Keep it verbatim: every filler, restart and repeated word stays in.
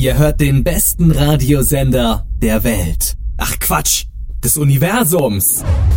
Ihr hört den besten Radiosender der Welt. Ach Quatsch, des Universums.